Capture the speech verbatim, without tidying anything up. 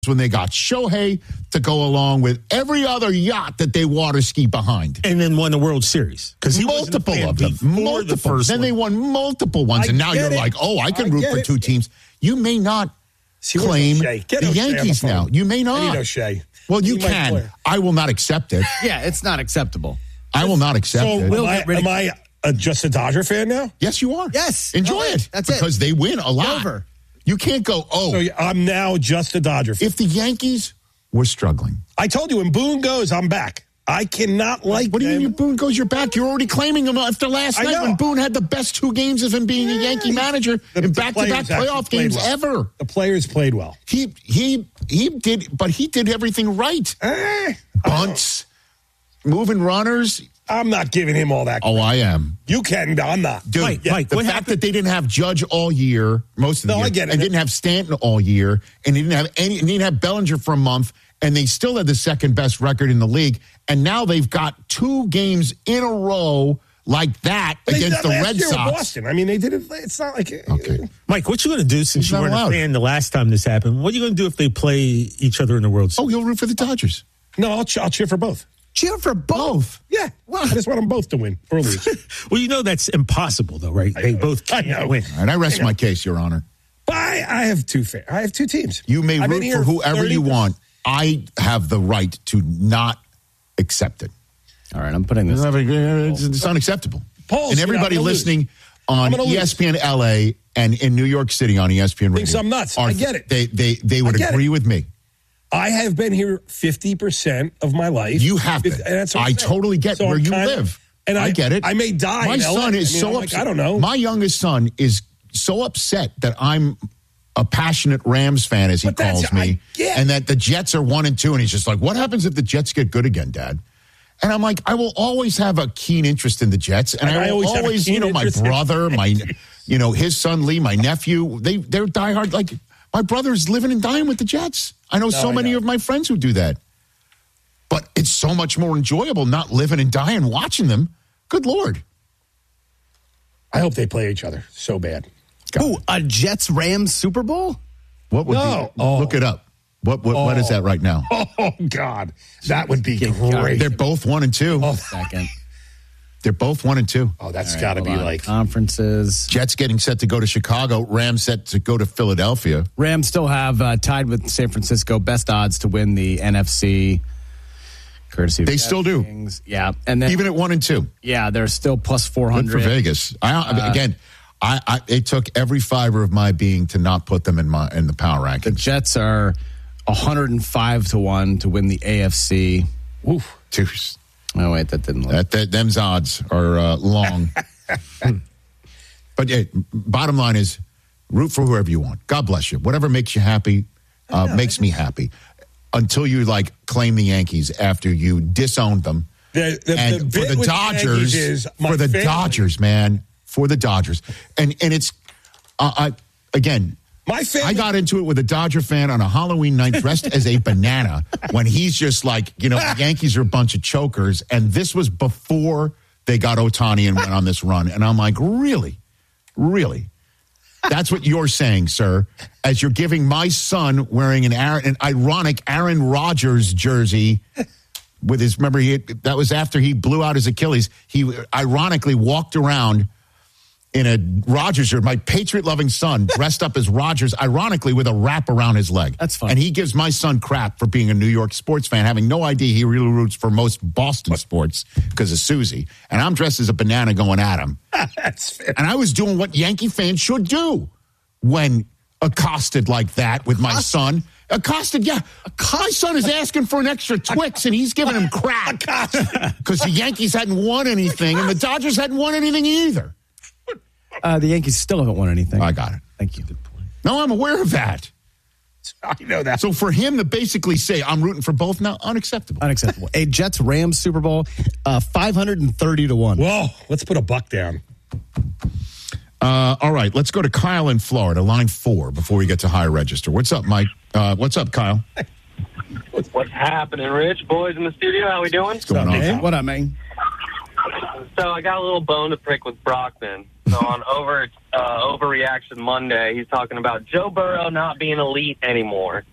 when they got Shohei to go along with every other yacht that they water ski behind. And then won the World Series. Because he multiple of them. Multiple. The first then one. they won multiple ones. I and now you're it. like, oh, I can I root for it. two teams. You may not See, claim O'Shea? Get the O'Shea on Yankees the phone. now. You may I not. need O'Shea. Well, you He's my can. player. I will not accept it. Yeah, it's not acceptable. I will not accept So it. We'll am I, get rid of- am I uh, just a Dodger fan now? Yes, you are. Yes. Enjoy No, it. that's it. Because they win a lot. Over. You can't go, oh, So I'm now just a Dodger fan. if the Yankees were struggling. I told you, when Boone goes, I'm back. I cannot like What do you them. mean Boone goes your back? You're already claiming him after last I night know. when Boone had the best two games of him being a Yankee manager The- in the back-to-back players actually playoff played games well. ever. The players played well. He he he did, but he did everything right. Eh, Bunts, moving runners. I'm not giving him all that. Oh, I am. You can, but I'm not. Dude, Mike, yeah, Mike, the what fact happened- that they didn't have Judge all year, most of the No, year, I get it. and didn't have Stanton all year, and they didn't have any, and they didn't have Bellinger for a month, and they still had the second best record in the league, and now they've got two games in a row like that They did against that the last Red year with Sox. Boston. I mean, they did it. It's not like Okay. Mike, what you going to do since He's you not weren't allowed. a fan the last time this happened? What are you going to do if they play each other in the World Series? Oh, you'll root for the Dodgers. No, I'll, ch- I'll cheer for both. Cheer for both. Yeah, well, I just want them both to win or lose. Well, you know that's impossible, though, right? They both I can't know. win. All right, I rest my case, Your Honor. But I, I have two. Fa- I have two teams. You may I've been root here for whoever thirty you want. I have the right to not accept it. All right, I'm putting this. It's, it's unacceptable. Polls, and you know, everybody I'm gonna listening I'm on gonna E S P N L A and in New York City on E S P N Radio Thinks I'm nuts. I get it. They they they would I get agree it. with me. I have been here fifty percent of my life. You have been. And that's what I'm I saying. totally get So where I'm you kinda- live. And I, I get it. I may die. My in L A. son is I mean, so I'm like, upset. I don't know. My youngest son is so upset that I'm a passionate Rams fan, as he But that's- calls me, I get- and that the Jets are one and two, and he's just like, "What happens if the Jets get good again, Dad?" And I'm like, I will always have a keen interest in the Jets, and, And I, I will always have a always, you keen know, my interest in- brother, my, you know, his son Lee, my nephew, they they're diehard. Like my brother's living and dying with the Jets. I know so I many know. of my friends who do that. But it's so much more enjoyable not living and dying watching them. Good Lord. I hope they play each other so bad. Ooh, a Jets Rams Super Bowl? What would No. be, Oh. look it up. What what, what is that right now? Oh God, that would be great. They're both one and two. Oh, Second. They're both one and two. oh that's All right, got to hold be on. like. Conferences. Jets getting set to go to Chicago. Rams set to go to Philadelphia. Rams still have uh, tied with San Francisco best odds to win the N F C. Courtesy of They still do. DraftKings. Yeah, and then Even at one and two. yeah, they're still plus four Good hundred. for Vegas. I, I mean, again, I, I it took every fiber of my being to not put them in my in the power The rankings. Jets are one hundred five to one to win the A F C. Oof. Jeez. Oh wait, that didn't look. That, that them's odds are uh, long. But yeah, bottom line is, root for whoever you want. God bless you. Whatever makes you happy uh, makes me happy. Until you like claim the Yankees after you disowned them. The, the, and the for bit the with Dodgers, Yankees is my for the family- Dodgers, man, for the Dodgers, and and it's, uh, I again, My family. I got into it with a Dodger fan on a Halloween night dressed as a banana when he's just like, you know, the Yankees are a bunch of chokers, and this was before they got Ohtani and went on this run, and I'm like, really, really. That's what you're saying, sir, as you're giving my son wearing an, Aaron, an ironic Aaron Rodgers jersey with his, remember, he, that was after he blew out his Achilles. He ironically walked around in a Rodgers shirt, my patriot-loving son dressed up as Rodgers, ironically with a wrap around his leg. That's fine. And he gives my son crap for being a New York sports fan, having no idea he really roots for most Boston sports because of Susie. And I'm dressed as a banana going at him. That's fair. And I was doing what Yankee fans should do when accosted like that with my son. Accosted, yeah. My son is asking for an extra Twix, and he's giving him crap because the Yankees hadn't won anything, and the Dodgers hadn't won anything either. Uh, the Yankees still haven't won anything. I got it. Thank you. Good point. No, I'm aware of that. I know that. So for him to basically say I'm rooting for both now, unacceptable. Unacceptable. A Jets Rams Super Bowl, uh, five hundred thirty to one. Whoa, let's put a buck down. Uh, all right, let's go to Kyle in Florida, line four, before we get to high register. What's up, Mike? Uh, what's up, Kyle? What's happening, Rich? Boys in the studio, how we doing? What's going on? Hey, what up, man? So I got a little bone to prick with Brockman. So on over uh, Overreaction Monday, he's talking about Joe Burrow not being elite anymore.